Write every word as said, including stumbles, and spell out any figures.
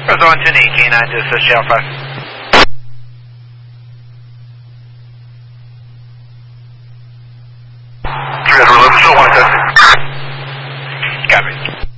one two eight, K nine to assist Shell five. three eleven, still one test. Copy.